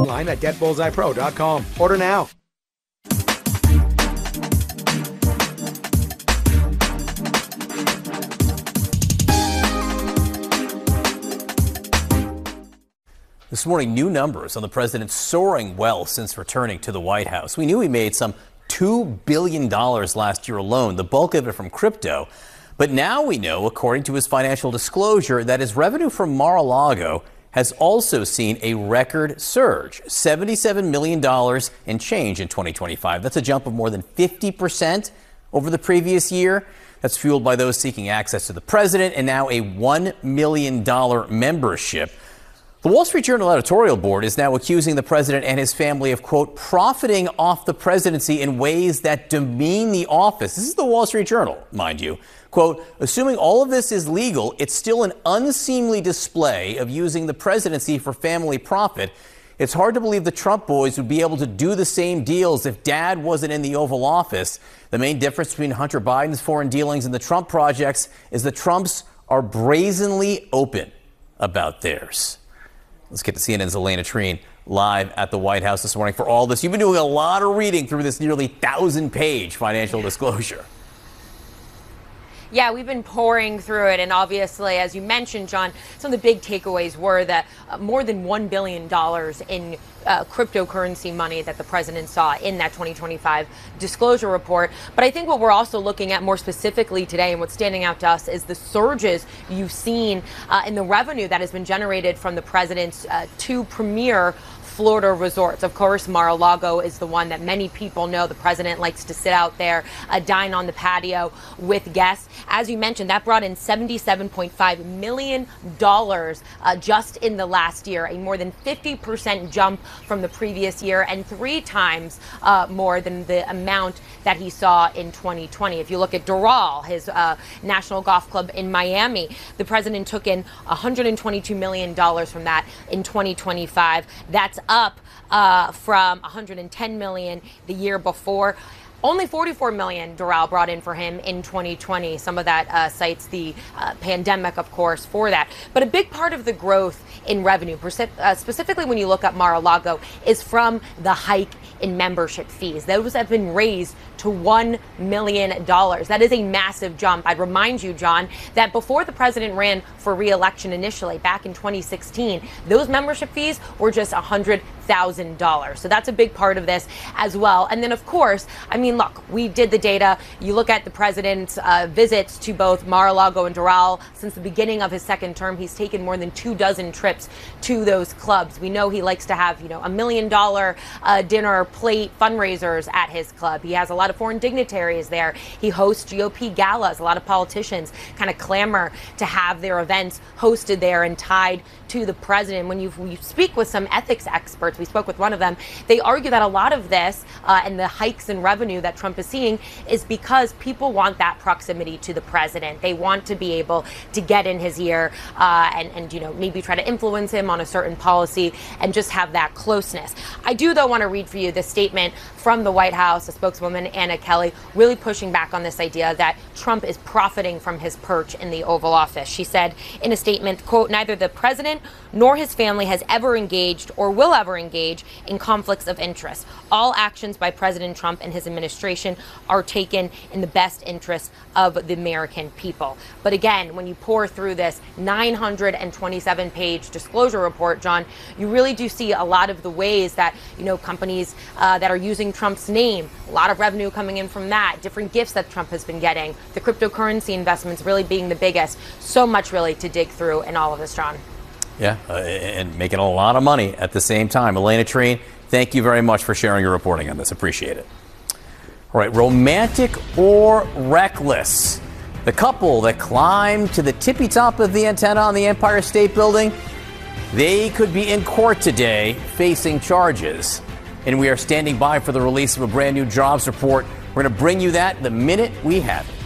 Online at GetBullseyePro.com. Order now. This morning, new numbers on the president's soaring wealth since returning to the White House. We knew he made some $2 billion last year alone, the bulk of it from crypto. But now we know, according to his financial disclosure, that his revenue from Mar-a-Lago has also seen a record surge, $77 million and change in 2025. That's a jump of more than 50% over the previous year. That's fueled by those seeking access to the president and now a $1 million membership. The Wall Street Journal editorial board is now accusing the president and his family of, quote, profiting off the presidency in ways that demean the office. This is the Wall Street Journal, mind you. Quote, assuming all of this is legal, it's still an unseemly display of using the presidency for family profit. It's hard to believe the Trump boys would be able to do the same deals if dad wasn't in the Oval Office. The main difference between Hunter Biden's foreign dealings and the Trump projects is the Trumps are brazenly open about theirs. Let's get to CNN's Elena Treen live at the White House this morning for all this. You've been doing a lot of reading through this nearly 1,000-page financial disclosure. Yeah, we've been pouring through it. And obviously, as you mentioned, John, some of the big takeaways were that more than $1 billion in cryptocurrency money that the president saw in that 2025 disclosure report. But I think what we're also looking at more specifically today and what's standing out to us is the surges you've seen in the revenue that has been generated from the president's two premier Florida resorts. Of course, Mar-a-Lago is the one that many people know. The president likes to sit out there, dine on the patio with guests. As you mentioned, that brought in $77.5 million just in the last year, a more than 50% jump from the previous year and 3 times more than the amount that he saw in 2020. If you look at Doral, his national golf club in Miami, the president took in $122 million from that in 2025. That's up from $110 million the year before. Only $44 million Doral brought in for him in 2020. Some of that cites the pandemic, of course, for that. But a big part of the growth in revenue, specifically when you look at Mar-a-Lago, is from the hike in membership fees. Those have been raised to $1 million. That is a massive jump. I'd remind you, John, that before the president ran for re-election initially, back in 2016, those membership fees were just $100,000. So that's a big part of this as well. And then, of course, I mean, look, we did the data. You look at the president's visits to both Mar-a-Lago and Doral since the beginning of his second term. He's taken more than 24 trips to those clubs. We know he likes to have, $1 million dinner plate fundraisers at his club. He has a lot of foreign dignitaries there. He hosts GOP galas. A lot of politicians kind of clamor to have their events hosted there and tied to the president. When you speak with some ethics experts, we spoke with one of them, they argue that a lot of this and the hikes in revenue that Trump is seeing is because people want that proximity to the president. They want to be able to get in his ear and maybe try to influence him on a certain policy and just have that closeness. I do, though, want to read for you the statement from the White House, a spokeswoman, Anna Kelly, really pushing back on this idea that Trump is profiting from his perch in the Oval Office. She said in a statement, quote, neither the president nor his family has ever engaged or will ever engage in conflicts of interest. All actions by President Trump and his administration are taken in the best interest of the American people. But again, when you pour through this 927-page disclosure report, John, you really do see a lot of the ways that, companies that are using Trump's name, a lot of revenue coming in from that, different gifts that Trump has been getting, the cryptocurrency investments really being the biggest. So much really to dig through in all of this, John. Yeah, and making a lot of money at the same time. Elena Treen, thank you very much for sharing your reporting on this. Appreciate it. All right, romantic or reckless? The couple that climbed to the tippy top of the antenna on the Empire State Building, they could be in court today facing charges. And we are standing by for the release of a brand new jobs report. We're going to bring you that the minute we have it.